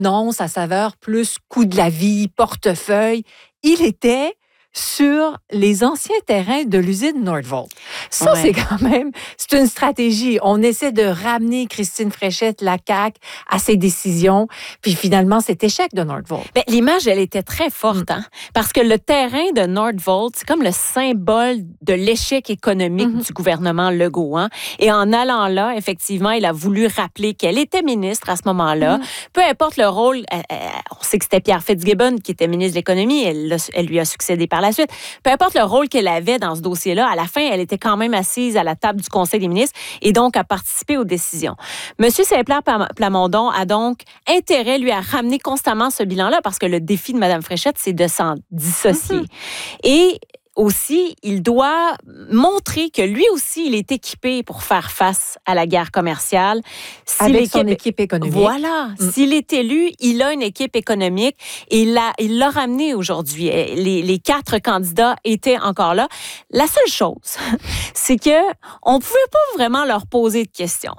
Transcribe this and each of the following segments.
non, sa saveur plus coût de la vie, portefeuille. Il était sur les anciens terrains de l'usine Nordvolt. Ça, c'est quand même, c'est une stratégie. On essaie de ramener Christine Fréchette, la CAQ, à ses décisions. Puis finalement, c'est échec de Nordvolt. Bien, l'image, elle était très forte, hein? Parce que le terrain de Nordvolt, c'est comme le symbole de l'échec économique du gouvernement Legault. Hein? Et en allant là, effectivement, il a voulu rappeler qu'elle était ministre à ce moment-là. Peu importe le rôle, on sait que c'était Pierre Fitzgibbon qui était ministre de l'Économie, elle lui a succédé par la suite. Peu importe le rôle qu'elle avait dans ce dossier-là, à la fin, elle était quand même assise à la table du Conseil des ministres et donc a participé aux décisions. Monsieur Saint-Pierre Plamondon a donc intérêt, lui, à ramener constamment ce bilan-là parce que le défi de Mme Fréchette, c'est de s'en dissocier. Et aussi, il doit montrer que lui aussi, il est équipé pour faire face à la guerre commerciale. Avec son équipe économique. Voilà. S'il est élu, il a une équipe économique et il l'a ramené aujourd'hui. Les 4 candidats étaient encore là. La seule chose, c'est que on pouvait pas vraiment leur poser de questions.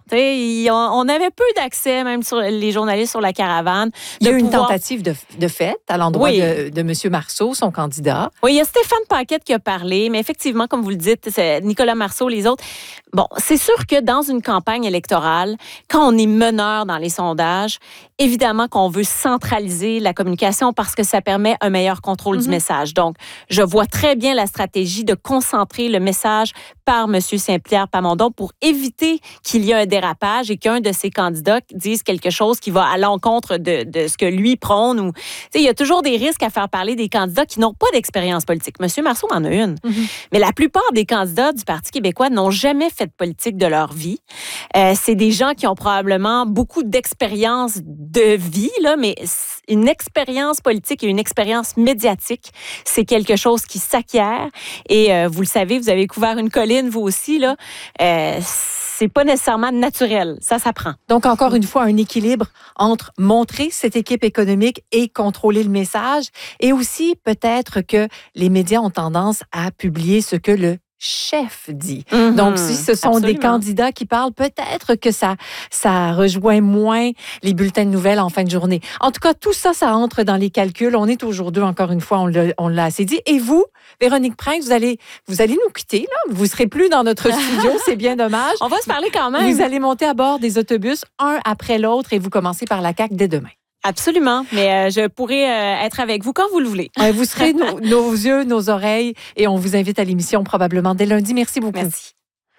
On avait peu d'accès, même sur les journalistes sur la caravane. Il y a eu une tentative de fait à l'endroit de M. Marceau, son candidat. Oui, il y a Stéphane Paquette qui a parlé, mais effectivement, comme vous le dites, c'est Nicolas Marceau, les autres. Bon, c'est sûr que dans une campagne électorale, quand on est meneur dans les sondages, évidemment qu'on veut centraliser la communication parce que ça permet un meilleur contrôle du message. Donc, je vois très bien la stratégie de concentrer le message par M. Saint-Pierre Plamondon pour éviter qu'il y ait un dérapage et qu'un de ses candidats dise quelque chose qui va à l'encontre de ce que lui prône. Ou, il y a toujours des risques à faire parler des candidats qui n'ont pas d'expérience politique. M. Marceau en a une. Mais la plupart des candidats du Parti québécois n'ont jamais fait de politique de leur vie. C'est des gens qui ont probablement beaucoup d'expérience de vie, là, mais une expérience politique et une expérience médiatique, c'est quelque chose qui s'acquiert. Et vous le savez, vous avez couvert une colline, vous aussi, là. C'est pas nécessairement naturel. Ça s'apprend. Donc, encore une fois, un équilibre entre montrer cette équipe économique et contrôler le message. Et aussi, peut-être que les médias ont tendance à publier ce que le chef dit. Donc, si ce sont des candidats qui parlent, peut-être que ça rejoint moins les bulletins de nouvelles en fin de journée. En tout cas, tout ça, ça entre dans les calculs. On est aujourd'hui, encore une fois, on l'a assez dit. Et vous, Véronique Prince, vous allez nous quitter, là. Vous serez plus dans notre studio. C'est bien dommage. On va se parler quand même. Vous allez monter à bord des autobus, un après l'autre, et vous commencez par la CAQ dès demain. Absolument, mais je pourrai être avec vous quand vous le voulez. Vous serez nos yeux, nos oreilles, et on vous invite à l'émission probablement dès lundi. Merci beaucoup. Merci.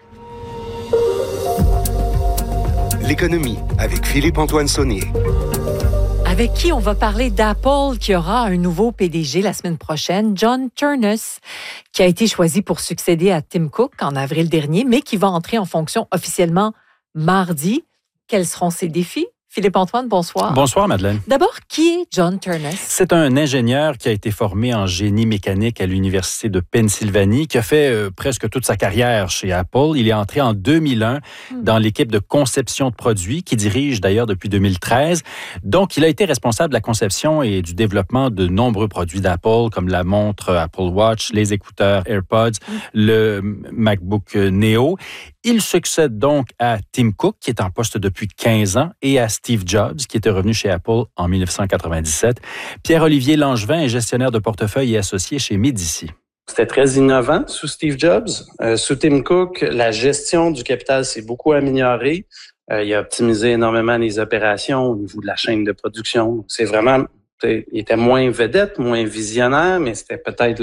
L'économie avec Philippe-Antoine Saunier. Avec qui on va parler d'Apple, qui aura un nouveau PDG la semaine prochaine, John Ternus, qui a été choisi pour succéder à Tim Cook en avril dernier, mais qui va entrer en fonction officiellement mardi. Quels seront ses défis? Philippe-Antoine, bonsoir. Bonsoir, Madeleine. D'abord, qui est John Ternus? C'est un ingénieur qui a été formé en génie mécanique à l'Université de Pennsylvanie, qui a fait presque toute sa carrière chez Apple. Il est entré en 2001 dans l'équipe de conception de produits, qui dirige d'ailleurs depuis 2013. Donc, il a été responsable de la conception et du développement de nombreux produits d'Apple, comme la montre Apple Watch, les écouteurs AirPods, le MacBook Neo. Il succède donc à Tim Cook, qui est en poste depuis 15 ans, et à Steve Jobs, qui était revenu chez Apple en 1997. Pierre-Olivier Langevin est gestionnaire de portefeuille et associé chez Medici. C'était très innovant sous Steve Jobs. Sous Tim Cook, la gestion du capital s'est beaucoup améliorée. Il a optimisé énormément les opérations au niveau de la chaîne de production. C'est vraiment, il était moins vedette, moins visionnaire, mais c'était peut-être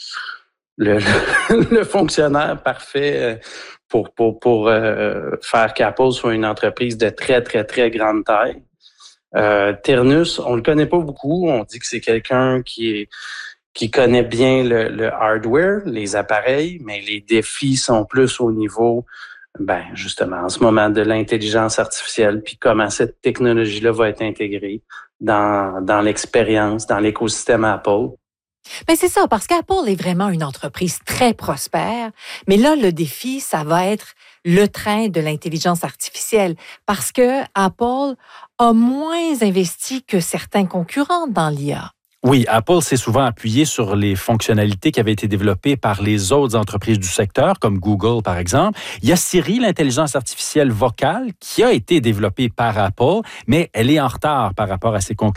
le fonctionnaire parfait pour faire qu'Apple soit une entreprise de très, très, très grande taille. Ternus, on le connaît pas beaucoup. On dit que c'est quelqu'un qui connaît bien le hardware, les appareils, mais les défis sont plus au niveau, justement, en ce moment, de l'intelligence artificielle, puis comment cette technologie-là va être intégrée dans l'expérience, dans l'écosystème Apple. Mais c'est ça, parce qu'Apple est vraiment une entreprise très prospère. Mais là, le défi, ça va être le train de l'intelligence artificielle. Parce que Apple a moins investi que certains concurrents dans l'IA. Oui, Apple s'est souvent appuyé sur les fonctionnalités qui avaient été développées par les autres entreprises du secteur, comme Google, par exemple. Il y a Siri, l'intelligence artificielle vocale, qui a été développée par Apple, mais elle est en retard par rapport à ses concurrents.